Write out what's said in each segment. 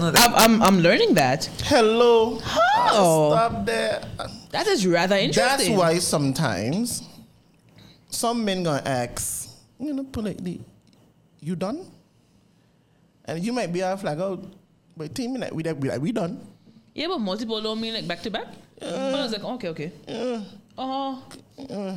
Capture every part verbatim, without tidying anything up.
know that. I'm, I'm, I'm learning that. Hello. How? Stop there. That is rather That's interesting. why sometimes some men gonna ask, you know, politely, you done? And you might be off like, oh, wait, team, like, we, we, we done. Yeah, but multiple don't mean like back to back. Uh, I was like, okay, okay. Uh, Oh. uh,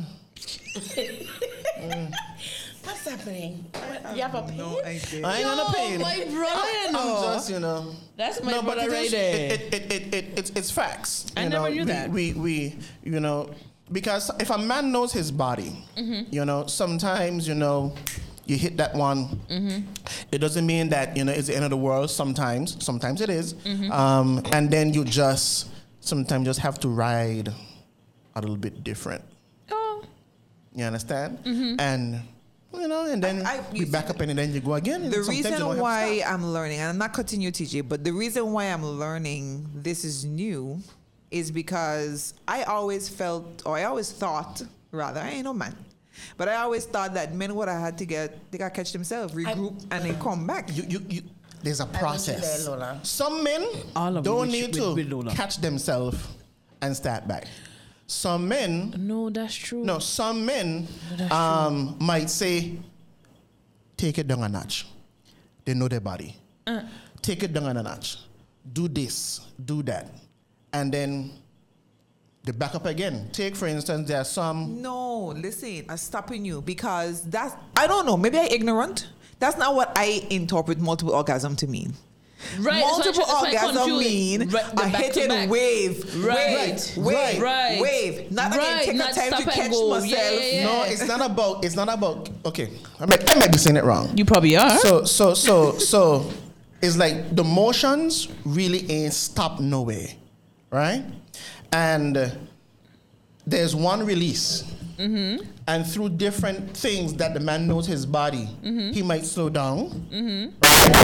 What's happening? What, you have a pain? No idea. I ain't gonna pain. my brother, I'm no. just, you know. That's my no, but brother it right is, there. it, it, it, it, it, it's, it's facts. I you never know, knew we, that. We, we, you know, because if a man knows his body, Mm-hmm. you know, sometimes, you know, you hit that one. Mm-hmm. It doesn't mean that, you know, it's the end of the world. Sometimes, sometimes it is. Mm-hmm. Um, and then you just, sometimes just have to ride a little bit different. Oh. You understand? Mm-hmm. And, you know, and then I- I- we back up and then you go again. And The sometimes you don't reason have to why stop. I'm learning, and I'm not cutting you, T J, but the reason why I'm learning this is new is because I always felt, or I always thought, rather, I ain't no man, but I always thought that men would have had to get, they got to catch themselves, regroup, and then come back. You, you, you, there's a with you process. there, Lola. Some men All of don't them need with- to with Lola. catch themselves and start back. Some men, No, that's true. no, some men that's um, might say, take it down a notch. They know their body. Uh. Take it down a notch. Do this, do that. And then they back up again. Take, for instance, there are some. No, listen, I'm stopping you because that's, I don't know, maybe I'm ignorant. That's not what I interpret multiple orgasm to mean. Right. Multiple so I- that's why I orgasm confused. mean Right, the a back to hitting back. wave, Right. wave, Right. wave, Right. wave. Not Right, again, take not a time stop to and catch go. myself. Yeah, yeah, yeah. No, it's not about, it's not about, okay, I might, I might be saying it wrong. You probably are. So, so, so, so, it's like the motions really ain't stopped nowhere, right? And uh, there's one release. Mm-hmm. And through different things that the man knows his body, Mm-hmm. he might slow down. Mm-hmm.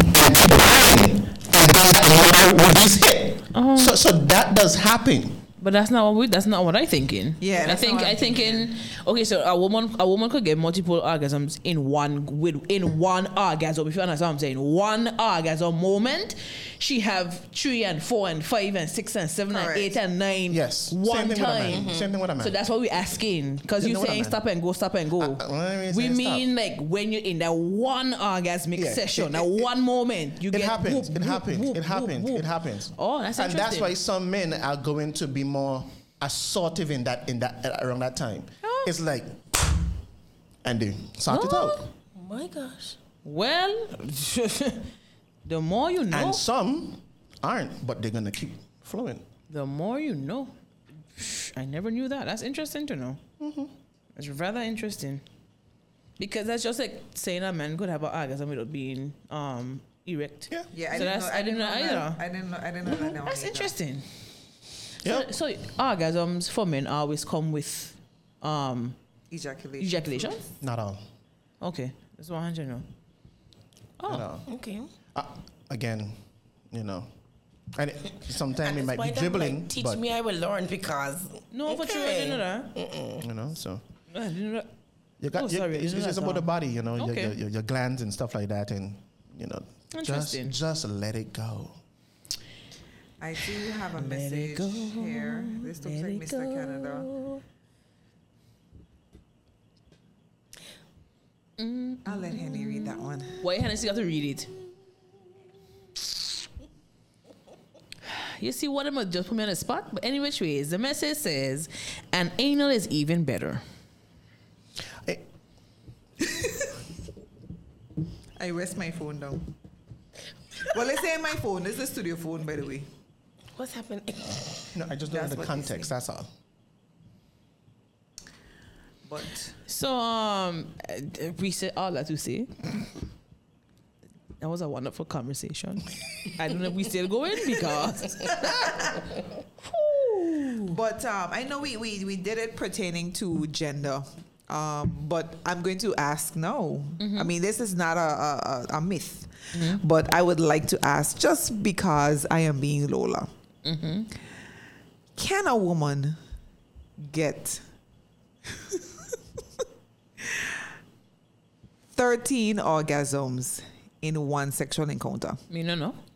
And then release hit. Uh-huh. So, so that does happen. But that's not what we, that's not what I thinking. Yeah, I that's think not what I I'm thinking. Okay, so a woman a woman could get multiple orgasms in one with in one orgasm. If you understand what I'm saying, one orgasm moment, she have three and four and five and six and seven Correct. and eight and nine. Yes. one Same thing with a man. time. Mhm. Same thing with a man. So that's what we asking because Same you thing with a saying man. stop and go, stop and go. Uh, uh, when we we saying mean like when you're in that one orgasmic Yeah, session, it- that it- one moment you It get. happens. whoop, It whoop, happens. whoop, It happens. whoop, It happens. Oh, that's and interesting. that's why some men are going to be more assertive in that in that uh, around that time. Oh. It's like, and they sort it Oh. out. Oh my gosh. Well, the more you know, And some aren't, but they're gonna keep flowing. the more you know. I never knew that. That's interesting to know. Mm-hmm. It's rather interesting. Because that's just like saying a man could have an orgasm without being um, erect. Yeah. Yeah, I So didn't that's- know. I didn't know that. either. I didn't know. I didn't know that. now That's either. interesting. Yeah. So, so orgasms for men always come with um, Ejaculation. ejaculation? Not all. Okay. That's one hundred now. Oh. Not all. Okay. Uh, again, you know, and it, sometimes At it this might be point, I'm dribbling, like, teach but me, I will learn because. No, for sure. I didn't know that. you know, so I didn't know that. you got Oh, you- sorry, I it's, didn't it's know just that, about the um, body, you know, your, okay. your, your, your glands and stuff like that, and you know, just Interesting. just let it go. I do have a Let it message go, here. This looks let like it Mister go. Canada. I'll let Henny read that one. Why Hennessy got to read it? You see what I'm gonna just put me on the spot? But any which ways, the message says, an anal is even better. Eh, I rest my phone down. Well, it's saying my phone. This is the studio phone, by the way. What's happening? no, I just don't know That's the what they context. say. That's all. But So, um, uh, we said all that to say. That was a wonderful conversation. I don't know if we still going because. but um, I know we, we, we did it pertaining to gender. Um, but I'm going to ask now. I mean, this is not a, a, a- a myth, but I would like to ask just because I am being Lola. Can a woman get thirteen orgasms in one sexual encounter? Me no no.